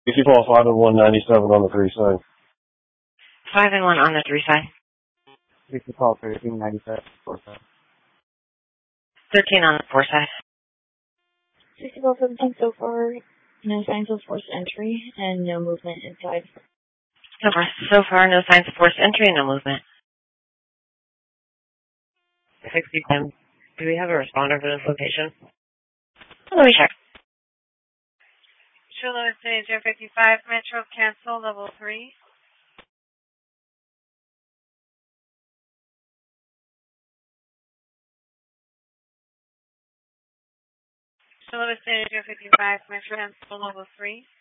Call 5 and 197 on the 3 side. 5 and 1 on the 3 side. Call 1397, 4 side. 13 on the 4 side. Call 17 so far. No signs of forced entry and no movement inside. So far, no signs of forced entry and no movement. 60 do we have a responder for this location? Let me check. Chula City 055, Metro, cancel, level 3. Chula City 055, Metro, cancel, level 3.